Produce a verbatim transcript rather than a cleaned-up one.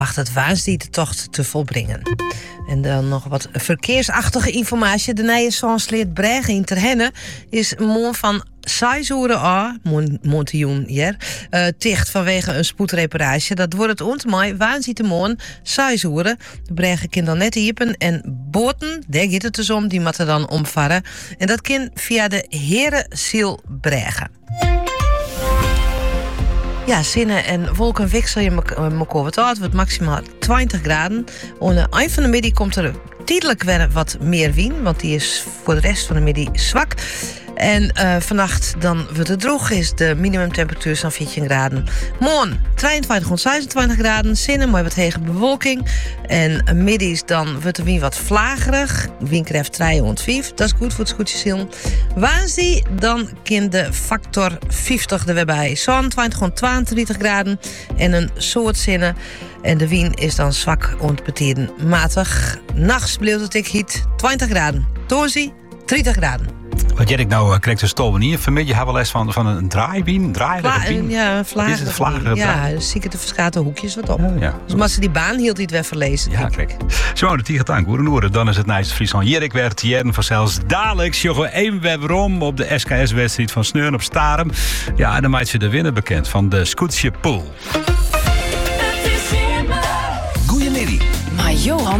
wacht het waans die de tocht te volbrengen. En dan nog wat verkeersachtige informatie. De nieuwe Zansleert Bregen in Terhenne is morgen van zes uur af, Montejoen hier, uh, dicht vanwege een spoedreparatie. Dat wordt het ontmooi. Waar ziet de morgen zes uur. De Bregen kan dan net iepen en boten, daar gaat het dus om, die moeten dan omvaren. En dat kan via de Herenziel Bregen. Ja, zinnen en wolken wissel je elkaar wat uit. Het wordt maximaal twintig graden. Aan het eind van de middag komt er tijdelijk weer wat meer wind, want die is voor de rest van de middag zwak. En uh, vannacht dan wordt het droog, is de minimumtemperatuur zo'n veertien graden. Morgen drieëntwintig tot zesentwintig graden, zinnen, mooi wat hege bewolking. En middags dan wordt de wind wat vlagerig. Windkracht drie tot vijf, dat is goed voor het scootjeszillen. Waanzie, dan kan de factor vijftig er weer bij. zesentwintig tot tweeëntwintig graden en een soort zinnen. En de wind is dan zwak ontbetieren matig. Nachts bleef het ik hiet twintig graden. Doorzie, dertig graden. Wat jij ik nou krijgt de stoven hier. Vanmiddag hebben we les van, van een draaibien, draaierige Vla- bien. Ja, een vlagerige. Is het een vlagerige Ja, dan zie ik het de verschaten hoekjes wat op. Ja, ja. Dus als ze die baan hield, die het weer verlezen. Ja, kijk. Zo, de tiger tank, hoeren, dan is het nice Friesland. Jirik werd Jern van zelfs dadelijk. Joggen één web om op de S K S-wedstrijd van Sneuren op Starem. Ja, en dan maakt ze de winnaar bekend van de Scootje Pool. Goeiemiddag. Maar Johan